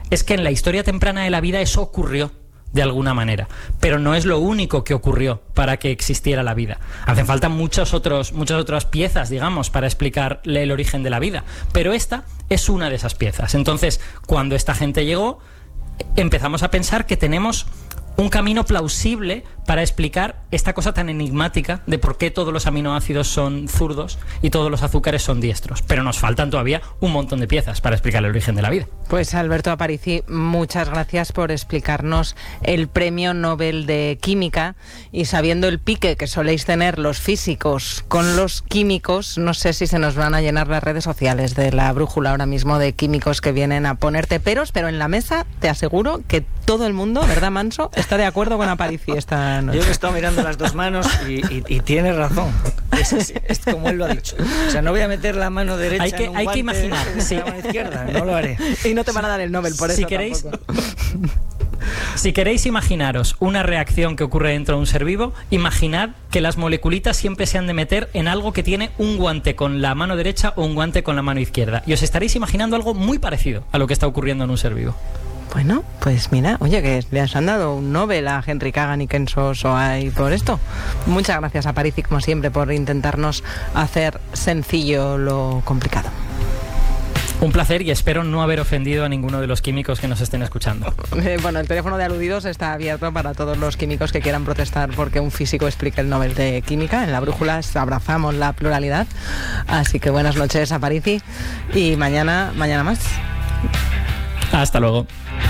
es que en la historia temprana de la vida eso ocurrió de alguna manera, pero no es lo único que ocurrió para que existiera la vida. Hacen falta muchas otras piezas, digamos, para explicarle el origen de la vida, pero esta es una de esas piezas. Entonces, cuando esta gente llegó, empezamos a pensar que tenemos un camino plausible para explicar esta cosa tan enigmática de por qué todos los aminoácidos son zurdos y todos los azúcares son diestros. Pero nos faltan todavía un montón de piezas para explicar el origen de la vida. Pues Alberto Aparici, muchas gracias por explicarnos el Premio Nobel de Química, y sabiendo el pique que soléis tener los físicos con los químicos, no sé si se nos van a llenar las redes sociales de La Brújula ahora mismo de químicos que vienen a ponerte peros, pero en la mesa te aseguro que todo el mundo, ¿verdad, Manso?, está de acuerdo con Aparici esta noche. Yo he estado mirando las dos manos y tiene razón. Es como él lo ha dicho. O sea, no voy a meter la mano derecha en un guante, que imaginar, la mano izquierda, no lo haré. Y no te van a dar el Nobel por eso tampoco. Si queréis imaginaros una reacción que ocurre dentro de un ser vivo, imaginad que las moleculitas siempre se han de meter en algo que tiene un guante con la mano derecha o un guante con la mano izquierda. Y os estaréis imaginando algo muy parecido a lo que está ocurriendo en un ser vivo. Bueno, pues mira, oye, que les han dado un Nobel a Henry Kagan y Kenzo Soai por esto. Muchas gracias a Aparici, como siempre, por intentarnos hacer sencillo lo complicado. Un placer, y espero no haber ofendido a ninguno de los químicos que nos estén escuchando. Bueno, el teléfono de aludidos está abierto para todos los químicos que quieran protestar porque un físico explique el Nobel de Química. En La Brújula abrazamos la pluralidad. Así que buenas noches, Aparici, y mañana más. Hasta luego.